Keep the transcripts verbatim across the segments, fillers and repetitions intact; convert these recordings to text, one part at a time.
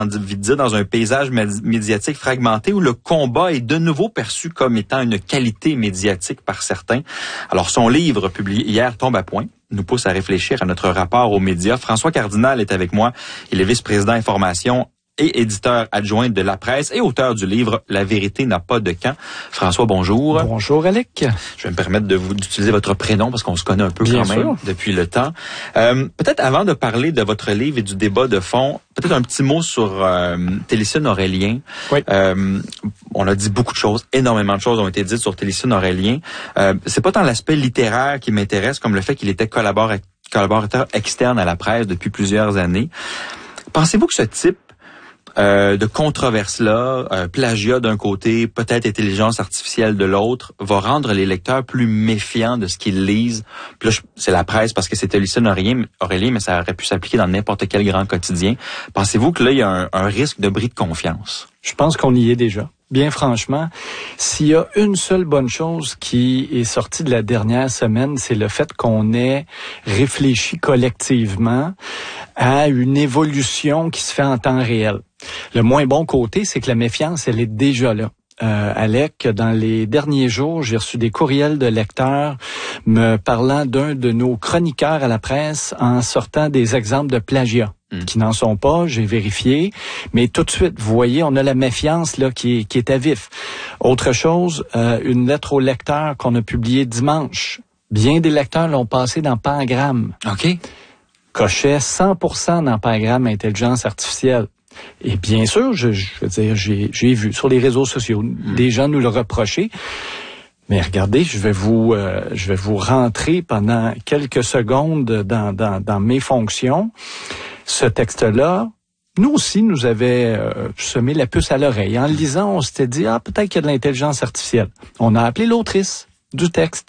envie de dire, dans un paysage médiatique fragmenté où le combat est de nouveau perçu comme étant une qualité médiatique par certains. Alors, son livre, publié hier, tombe à point, nous pousse à réfléchir à notre rapport aux médias. François Cardinal est avec moi. Il est vice-président information et éditeur adjoint de La Presse et auteur du livre « La vérité n'a pas de camp ». François, bonjour. Bonjour, Alec. Je vais me permettre de vous d'utiliser votre prénom parce qu'on se connaît un peu Bien quand sûr. même depuis le temps. Euh, peut-être avant de parler de votre livre et du débat de fond, peut-être un petit mot sur euh, Télicine Aurélien. Oui. Euh, on a dit beaucoup de choses, énormément de choses ont été dites sur Télicine Aurélien. Euh, c'est pas tant l'aspect littéraire qui m'intéresse comme le fait qu'il était collabora- collaborateur externe à La Presse depuis plusieurs années. Pensez-vous que ce type Euh, de controverse-là, euh, plagiat d'un côté, peut-être intelligence artificielle de l'autre, va rendre les lecteurs plus méfiants de ce qu'ils lisent. Puis là, je, c'est La Presse parce que c'est Télicine Aurélien, Aurélien, mais ça aurait pu s'appliquer dans n'importe quel grand quotidien. Pensez-vous que là, il y a un, un risque de bris de confiance? Je pense qu'on y est déjà. Bien franchement, s'il y a une seule bonne chose qui est sortie de la dernière semaine, c'est le fait qu'on ait réfléchi collectivement à une évolution qui se fait en temps réel. Le moins bon côté, c'est que la méfiance, elle est déjà là. Euh, Alec, dans les derniers jours, j'ai reçu des courriels de lecteurs me parlant d'un de nos chroniqueurs à La Presse en sortant des exemples de plagiat. Mmh. Qui n'en sont pas, j'ai vérifié, mais tout de suite, vous voyez, on a la méfiance là qui est, qui est à vif. Autre chose, euh, une lettre au lecteur qu'on a publiée dimanche. Bien des lecteurs l'ont passé dans Pangramme. OK. Cochait cent pour cent dans Pangramme Intelligence artificielle. Et bien sûr, je, je veux dire, j'ai, j'ai vu sur les réseaux sociaux mmh. des gens nous le reprocher. Mais regardez, je vais vous, euh, je vais vous rentrer pendant quelques secondes dans, dans, dans mes fonctions. Ce texte-là, nous aussi, nous avait euh, semé la puce à l'oreille. En le lisant, on s'était dit, ah, peut-être qu'il y a de l'intelligence artificielle. On a appelé l'autrice du texte,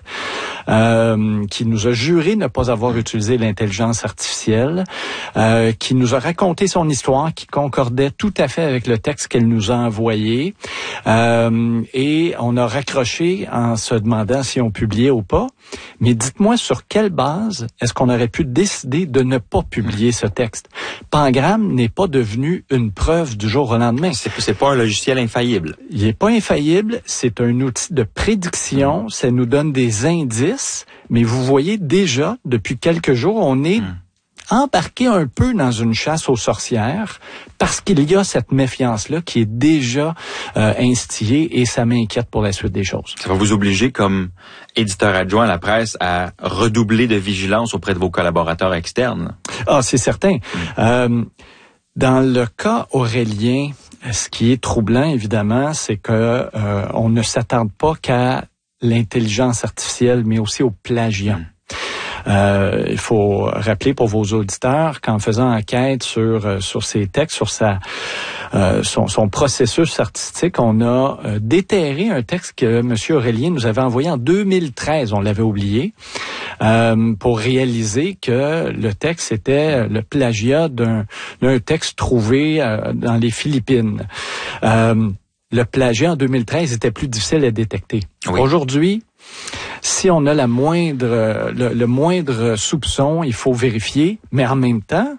euh, qui nous a juré ne pas avoir utilisé l'intelligence artificielle, euh, qui nous a raconté son histoire, qui concordait tout à fait avec le texte qu'elle nous a envoyé. Euh, et on a raccroché en se demandant si on publiait ou pas. Mais dites-moi, sur quelle base est-ce qu'on aurait pu décider de ne pas publier ce texte? Pangramme n'est pas devenu une preuve du jour au lendemain. C'est, c'est pas un logiciel infaillible. Il n'est pas infaillible, c'est un outil de prédiction, mmh. ça nous donne des indices, mais vous voyez déjà, depuis quelques jours, on est mmh. embarqué un peu dans une chasse aux sorcières parce qu'il y a cette méfiance-là qui est déjà euh, instillée et ça m'inquiète pour la suite des choses. Ça va vous obliger, comme éditeur adjoint à La Presse, à redoubler de vigilance auprès de vos collaborateurs externes. Ah, c'est certain. Mmh. Euh, dans le cas Aurélien, ce qui est troublant, évidemment, c'est que euh, on ne s'attarde pas qu'à l'intelligence artificielle, mais aussi au plagiat. Mmh. Euh, il faut rappeler pour vos auditeurs qu'en faisant enquête sur euh, sur ses textes, sur sa euh, son, son processus artistique, on a euh, déterré un texte que M. Aurélien nous avait envoyé en deux mille treize, on l'avait oublié, euh, pour réaliser que le texte était le plagiat d'un, d'un texte trouvé euh, dans les Philippines. Euh, le plagiat en deux mille treize était plus difficile à détecter. Oui. Aujourd'hui, si on a la moindre, le, le moindre soupçon, il faut vérifier, mais en même temps,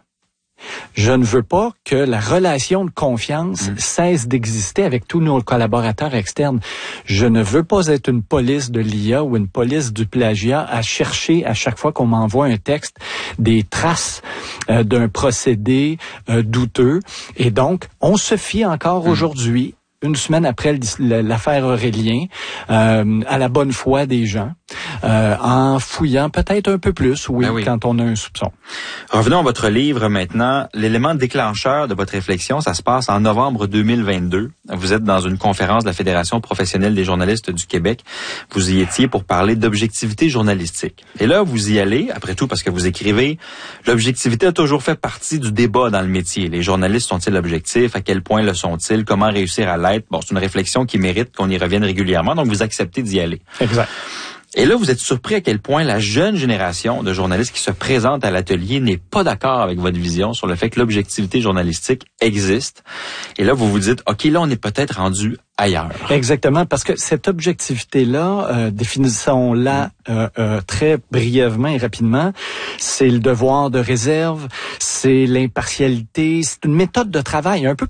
je ne veux pas que la relation de confiance mmh. cesse d'exister avec tous nos collaborateurs externes. Je ne veux pas être une police de l'I A ou une police du plagiat à chercher à chaque fois qu'on m'envoie un texte des traces euh, d'un procédé euh, douteux. Et donc, on se fie encore mmh. aujourd'hui, une semaine après l'affaire Aurélien, euh, à la bonne foi des gens, euh, en fouillant peut-être un peu plus, oui, ben oui, quand on a un soupçon. Revenons à votre livre maintenant. L'élément déclencheur de votre réflexion, ça se passe en novembre deux mille vingt-deux. Vous êtes dans une conférence de la Fédération professionnelle des journalistes du Québec. Vous y étiez pour parler d'objectivité journalistique. Et là, vous y allez, après tout, parce que vous écrivez, l'objectivité a toujours fait partie du débat dans le métier. Les journalistes sont-ils objectifs? À quel point le sont-ils? Comment réussir à l'être? Bon, c'est une réflexion qui mérite qu'on y revienne régulièrement, donc vous acceptez d'y aller. Exact. Et là, vous êtes surpris à quel point la jeune génération de journalistes qui se présentent à l'atelier n'est pas d'accord avec votre vision sur le fait que l'objectivité journalistique existe. Et là, vous vous dites, OK, là, on est peut-être rendu ailleurs. Exactement, parce que cette objectivité-là, euh, définissons-la euh, euh, très brièvement et rapidement, c'est le devoir de réserve, c'est l'impartialité, c'est une méthode de travail, un peu